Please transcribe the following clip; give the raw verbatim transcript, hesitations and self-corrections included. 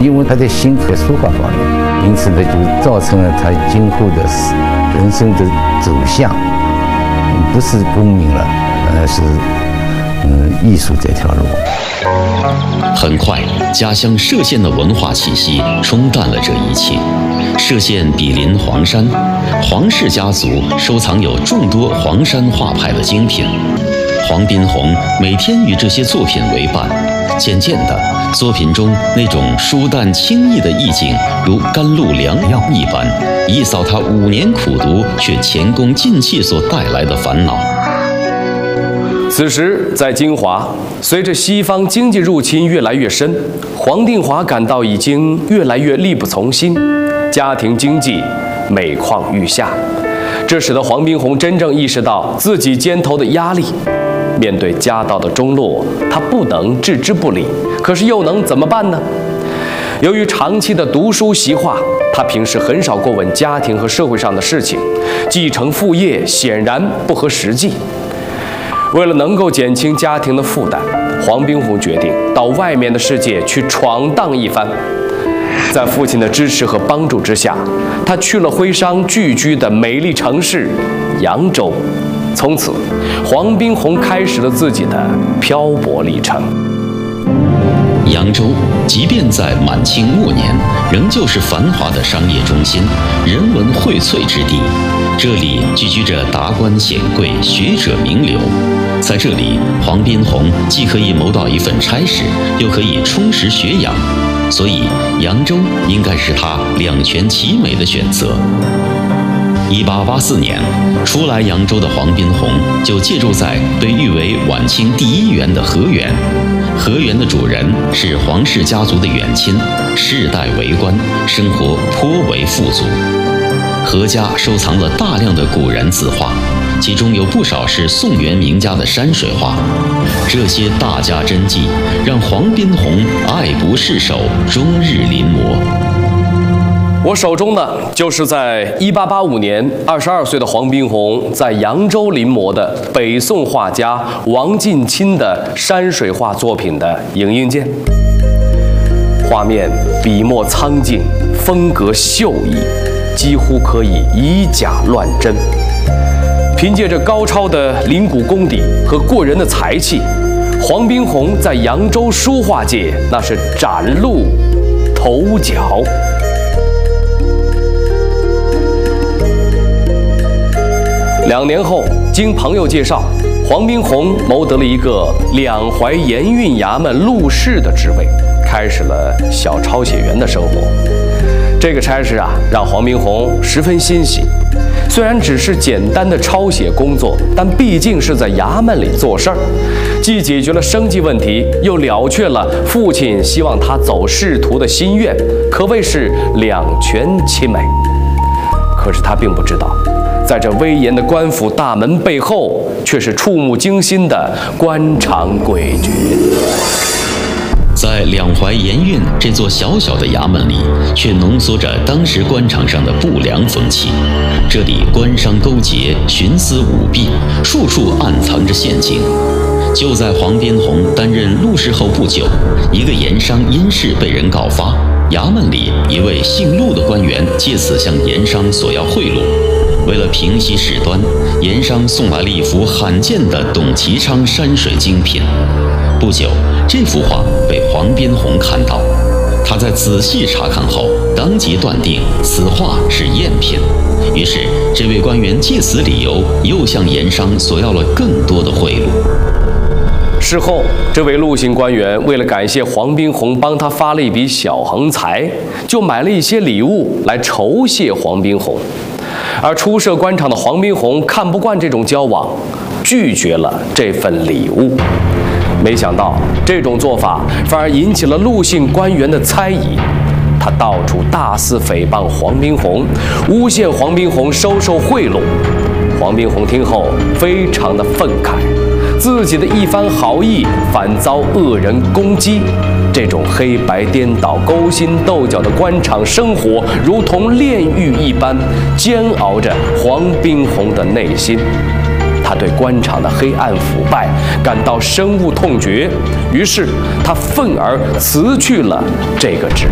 因为他的性格抒发方面，因此呢，就造成了他今后的人生的走向，不是功名了，而是嗯艺术这条路。 很快，家乡歙县的文化气息冲淡了这一切。歙县毗邻黄山，黄氏家族收藏有众多黄山画派的精品。黄宾虹每天与这些作品为伴，渐渐的，作品中那种疏淡轻逸的意境，如甘露良药一般，一扫他五年苦读却前功尽弃所带来的烦恼。 此时，在金华，随着西方经济入侵越来越深，黄定华感到已经越来越力不从心，家庭经济每况愈下。这使得黄宾虹真正意识到自己肩头的压力。面对家道的中落，他不能置之不理，可是又能怎么办呢？由于长期的读书习画，他平时很少过问家庭和社会上的事情，继承父业显然不合实际。为了能够减轻家庭的负担，黄宾虹决定到外面的世界去闯荡一番。在父亲的支持和帮助之下，他去了徽商聚居的美丽城市扬州。从此，黄宾虹开始了自己的漂泊历程。 扬州，即便在满清末年，仍旧是繁华的商业中心，人文荟萃之地。这里聚居着达官显贵、学者名流。在这里，黄宾虹既可以谋到一份差事，又可以充实学养，所以扬州应该是他两全其美的选择。一八八四年，初来扬州的黄宾虹就借住在被誉为晚清第一园的河园。河园的主人是黄氏家族的远亲，世代为官，生活颇为富足。何家收藏了大量的古人字画，其中有不少是宋元名家的山水画。这些大家真迹让黄宾虹爱不释手，终日临摹。 我手中呢，就是在一八八五年二十二岁的黄宾虹在扬州临摹的北宋画家王近钦的山水画作品的影印件。画面笔墨苍劲，风格秀逸，几乎可以以假乱真。凭借着高超的临古功底和过人的才气，黄宾虹在扬州书画界那是崭露头角。两年后，经朋友介绍，黄宾虹谋得了一个两淮盐运衙门录事的职位，开始了小抄写员的生活。这个差事啊，让黄宾虹十分欣喜。虽然只是简单的抄写工作，但毕竟是在衙门里做事儿，既解决了生计问题，又了却了父亲希望他走仕途的心愿，可谓是两全其美。可是他并不知道，在这威严的官府大门背后，却是触目惊心的官场诡谲。 在两淮盐运这座小小的衙门里，却浓缩着当时官场上的不良风气。这里官商勾结，徇私舞弊，处处暗藏着陷阱。就在黄宾虹担任录事后不久，一个盐商因事被人告发，衙门里一位姓陆的官员借此向盐商索要贿赂。为了平息事端，盐商送来了一幅罕见的董其昌山水精品。不久，这幅画被黄宾虹看到，他在仔细查看后，当即断定此画是赝品。于是，这位官员借此理由，又向盐商索要了更多的贿赂。 事后，这位陆姓官员为了感谢黄宾虹帮他发了一笔小横财，就买了一些礼物来酬谢黄宾虹。而初涉官场的黄宾虹看不惯这种交往，拒绝了这份礼物。没想到这种做法反而引起了陆姓官员的猜疑，他到处大肆诽谤黄宾虹，诬陷黄宾虹收受贿赂。黄宾虹听后非常的愤慨，自己的一番好意反遭恶人攻击。这种黑白颠倒、勾心斗角的官场生活，如同炼狱一般，煎熬着黄宾虹的内心。他对官场的黑暗腐败感到深恶痛绝，于是他愤而辞去了这个职